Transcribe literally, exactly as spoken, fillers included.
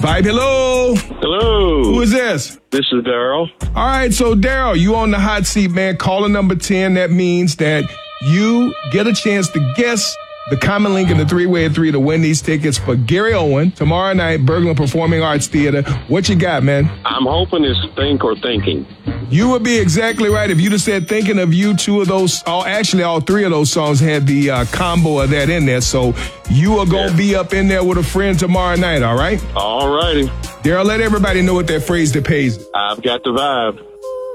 Vibe, hello. Hello. Who is this? This is Daryl. All right, so Daryl, you on the hot seat, man. Caller number ten. That means that you get a chance to guess the common link in the three-way of three to win these tickets for Gary Owen tomorrow night, Berglund Performing Arts Theater. What you got, man? I'm hoping it's Think or Thinking. You would be exactly right if you'd have said Thinking of You. Two of those, all, actually all three of those songs had the uh, combo of that in there. So you are going to yeah. be up in there with a friend tomorrow night, all right? All righty. Daryl, let everybody know what that phrase that pays. I've got the vibe.